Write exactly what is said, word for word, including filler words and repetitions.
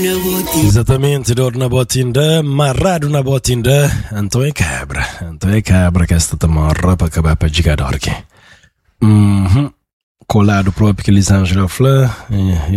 Exatamente, dor na botinda, marrado na botinda, então é cabra, então é cabra que esta tamarra para acabar para jogar aqui. Uhum. Colado próprio que eles Angela Fleur.